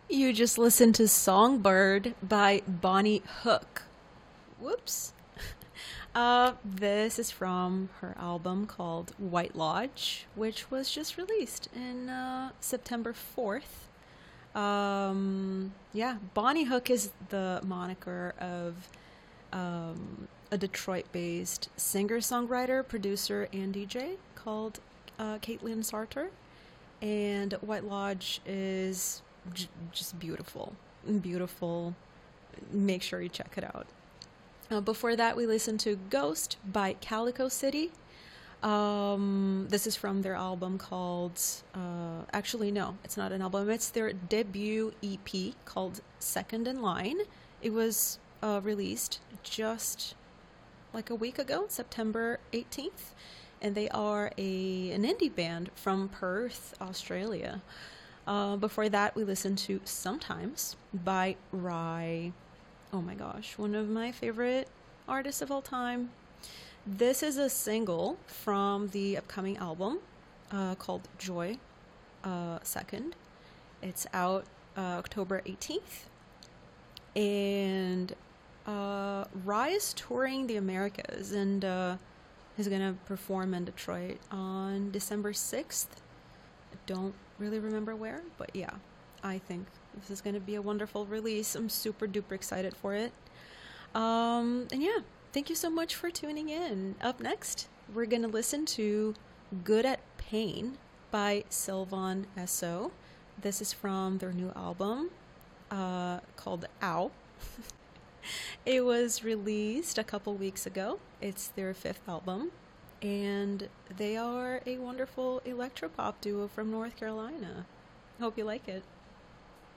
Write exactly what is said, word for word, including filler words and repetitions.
You just listened to Songbird by Bonnie Hook. Whoops. Uh, this is from her album called White Lodge, which was just released in uh, September fourth. Um, yeah, Bonnie Hook is the moniker of um, a Detroit based singer songwriter, producer, and D J called uh, Caitlin Sartor. And White Lodge is j- just beautiful. Beautiful. Make sure you check it out. Uh, before that, we listened to Ghost by Calico City. Um, this is from their album called, uh, actually, no, it's not an album. It's their debut E P called Second in Line. It was uh, released just like a week ago, September eighteenth. And they are a an indie band from Perth, Australia. Uh, before that, we listened to Sometimes by Rye. Oh my gosh, one of my favorite artists of all time. This is a single from the upcoming album uh, called Joy uh, Second. It's out uh, October eighteenth. And uh, Rye is touring the Americas and uh, is going to perform in Detroit on December sixth. I don't really remember where, but yeah, I think this is going to be a wonderful release. I'm super duper excited for it. Um, and yeah, thank you so much for tuning in. Up next, we're going to listen to Good at Pain by Sylvan Esso. This is from their new album uh, called Ow. It was released a couple weeks ago. It's their fifth album, and they are a wonderful electropop duo from North Carolina. Hope you like it.